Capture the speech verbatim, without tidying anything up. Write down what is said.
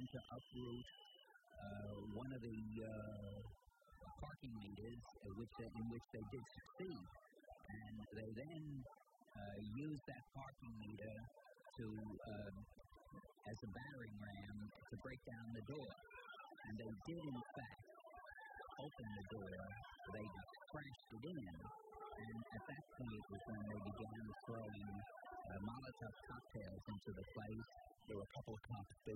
to uproot uh, one of the uh, parking meters, uh, which they, in which they did succeed. And they then uh, used that parking meter to, uh, as a battering ram, to break down the door. And they did, in fact, open the door. They crashed it in. And at that point was when they began throwing uh, Molotov cocktails into the place. There were a couple of cops. They